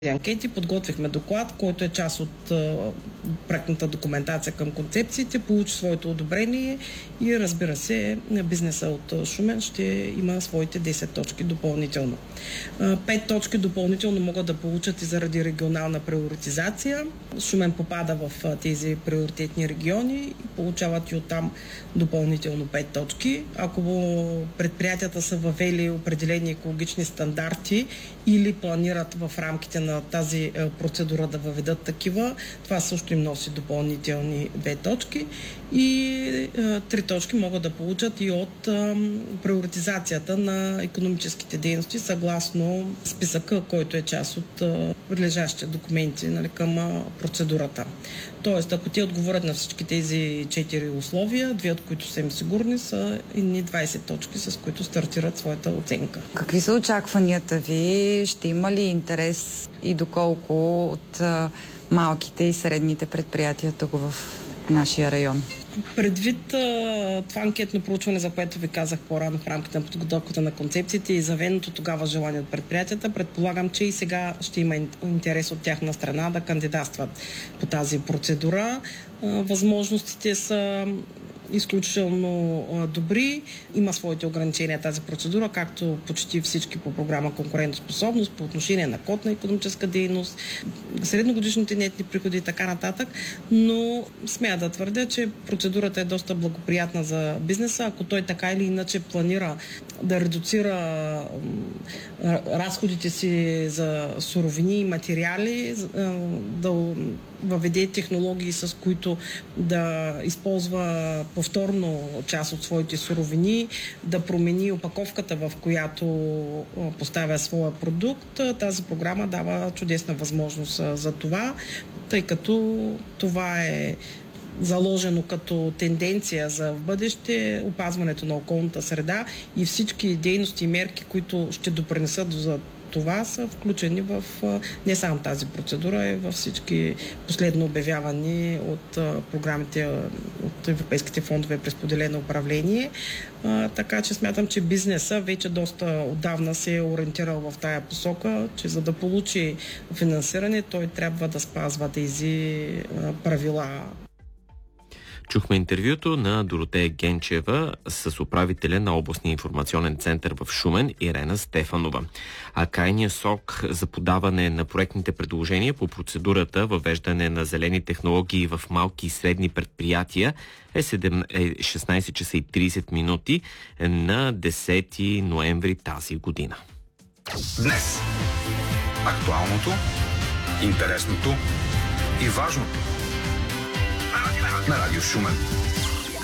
анкети, подготвихме доклад, който е част от проектната документация към концепциите, получи своето одобрение и разбира се, бизнеса от Шумен ще има своите 10 точки допълнително. 5 точки допълнително могат да получат и заради регионална приоритизация. Шумен попада в тези приоритетни региони и получават и оттам допълнително 5 точки. Ако предприятията са въвели определени екологични стандарти или планират в рамките на тази процедура да въведат такива, това също им носи допълнителни 2 точки и 3 точки могат да получат и от приоритизацията на икономическите дейности съгласно списъка, който е част от прилежащите документи, нали, към процедурата. Тоест, ако те отговорят на всички тези 4 условия, 2 от които са им сигурни, са едни 20 точки, с които стартират своята оценка. Какви са очакванията ви? Ще има ли интерес и доколко от малките и средните предприятия тук в нашия район? Предвид това анкетно проучване, за което ви казах по-рано в рамките на подготовката на концепциите и заведеното тогава желание от предприятията, предполагам, че и сега ще има интерес от тяхна страна да кандидатстват по тази процедура. Възможностите са изключително добри. Има своите ограничения тази процедура, както почти всички по програма конкурентоспособност, по отношение на код на икономическа дейност, средногодишните нетни приходи и така нататък, но смея да твърдя, че процедурата е доста благоприятна за бизнеса, ако той така или иначе планира да редуцира разходите си за суровини и материали, да въведе технологии, с които да използва повторно част от своите суровини, да промени опаковката, в която поставя своя продукт. Тази програма дава чудесна възможност за това, тъй като това е заложено като тенденция за в бъдеще опазването на околната среда и всички дейности и мерки, които ще допринесат за това, са включени в не само тази процедура, а във всички последно обявявани от програмите от европейските фондове през споделено управление. Така че смятам, че бизнеса вече доста отдавна се е ориентирал в тая посока, че за да получи финансиране, той трябва да спазва тези правила. Чухме интервюто на Доротея Генчева с управителя на областния информационен център в Шумен Ирена Стефанова. А крайният срок за подаване на проектните предложения по процедурата въвеждане на зелени технологии в малки и средни предприятия е 16 часа и 30 минути на 10 ноември тази година. Днес актуалното, интересното и важното на Радио Шумен.